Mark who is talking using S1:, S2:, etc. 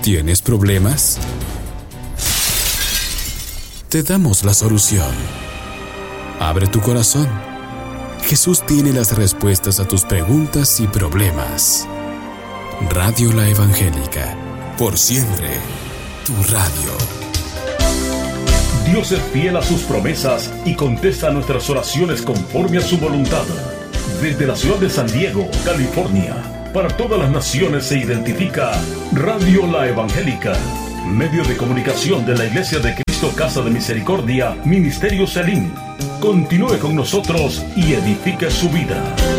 S1: ¿Tienes problemas? Te damos la solución. Abre tu corazón. Jesús tiene las respuestas a tus preguntas y problemas. Radio La Evangélica. Por siempre, tu radio.
S2: Dios es fiel a sus promesas y contesta nuestras oraciones conforme a su voluntad. Desde la ciudad de San Diego, California, para todas las naciones se identifica Radio La Evangélica, medio de comunicación de la Iglesia de Cristo Casa de Misericordia, Ministerio Selim. Continúe con nosotros y edifique su vida.